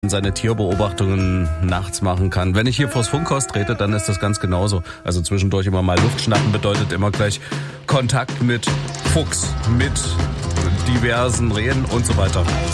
seine Tierbeobachtungen nachts machen kann. Wenn ich hier vors Funkhaus trete, dann ist das ganz genauso. Also zwischendurch immer mal Luft schnappen bedeutet immer gleich Kontakt mit Fuchs, mit diversen Rehen und so weiter.